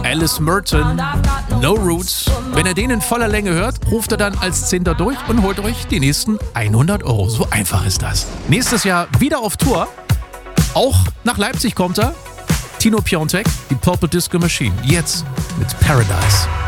Alice Merton, No Roots. Wenn ihr den in voller Länge hört, ruft er dann als 10. durch und holt euch die nächsten 100 Euro. So einfach ist das. Nächstes Jahr wieder auf Tour. Auch nach Leipzig kommt er. Tino Piontek, die Purple Disco Machine. Jetzt mit Paradise.